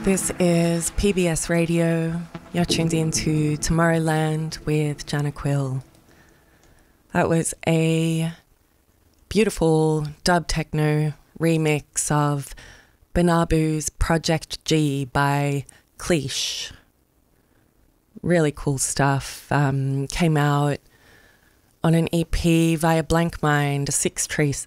This is PBS Radio. You're tuned into Tomorrowland with Jana Quill. That was a beautiful dub techno remix of Banabu's Project G by Cleash. Really cool stuff. Came out on an EP via Blank Mind, a six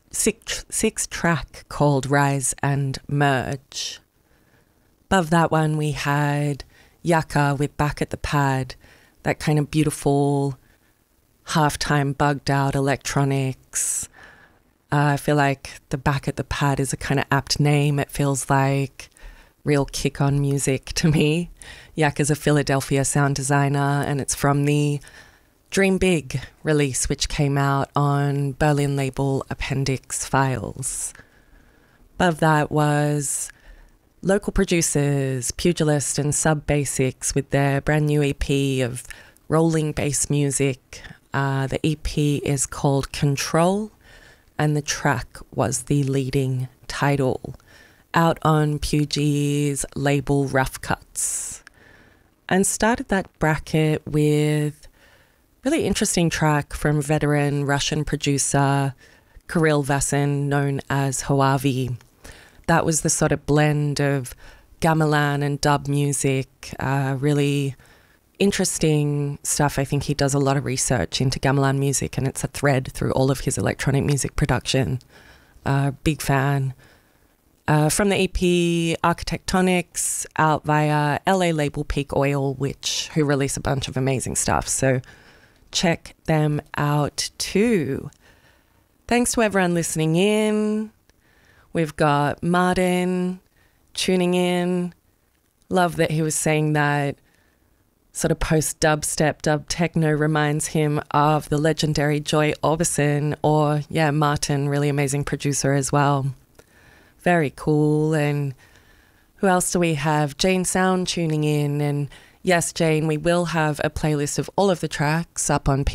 track called Rise and Merge. Above that one, we had Yaka with Back at the Pad, that kind of beautiful, halftime bugged out electronics. I feel like the Back at the Pad is a kind of apt name. It feels like real kick-on music to me. Yaka's a Philadelphia sound designer, and it's from the Dream Big release, which came out on Berlin label Appendix Files. Above that was local producers, Pugilist and Sub Basics, with their brand new EP of rolling bass music. The EP is called Control, and the track was the leading title, out on Pugy's label Rough Cuts. And started that bracket with a really interesting track from veteran Russian producer Kirill Vasin, known as Huavi. That was the sort of blend of gamelan and dub music, really interesting stuff. I think he does a lot of research into gamelan music, and it's a thread through all of his electronic music production. Big fan. From the EP Architectonics, out via LA label Peak Oil, who release a bunch of amazing stuff. So check them out too. Thanks to everyone listening in. We've got Martin tuning in. Love that he was saying that sort of post-dubstep, dub techno reminds him of the legendary Joy Orbison, or, yeah, Martin, really amazing producer as well. Very cool. And who else do we have? Jane Sound tuning in. And yes, Jane, we will have a playlist of all of the tracks up on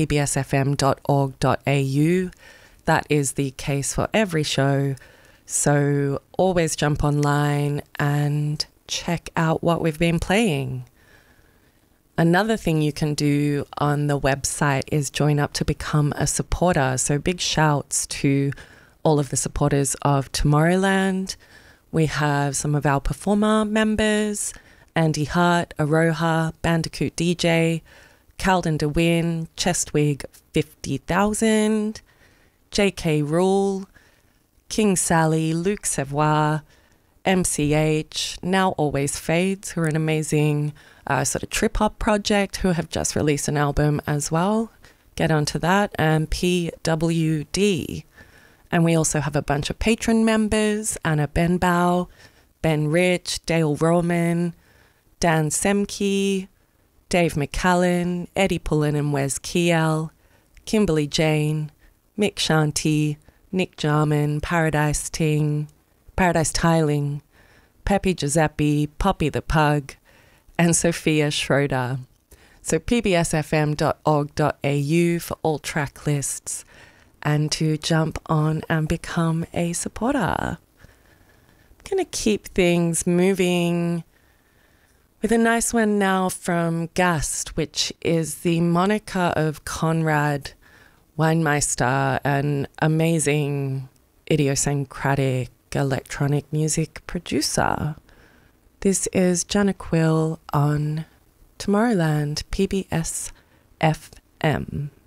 pbsfm.org.au. That is the case for every show. So always jump online and check out what we've been playing. Another thing you can do on the website is join up to become a supporter. So big shouts to all of the supporters of Tomorrowland. We have some of our performer members: Andy Hart, Aroha, Bandicoot DJ, Calden DeWin, Chestwig 50,000, JK Rule, King Sally, Luke Savoy, MCH, Now Always Fades, who are an amazing sort of trip-hop project, who have just released an album as well. Get onto that. And PWD. And we also have a bunch of patron members: Anna Benbow, Ben Rich, Dale Roman, Dan Semke, Dave McCallan, Eddie Pullen and Wes Kiel, Kimberly Jane, Mick Shanti, Nick Jarman, Paradise Tiling, Peppy Giuseppe, Poppy the Pug, and Sophia Schroeder. So pbsfm.org.au for all track lists and to jump on and become a supporter. I'm going to keep things moving with a nice one now from Gast, which is the moniker of Conrad Weinmeister, an amazing idiosyncratic electronic music producer. This is Jana Quill on Tomorrowland, PBS FM.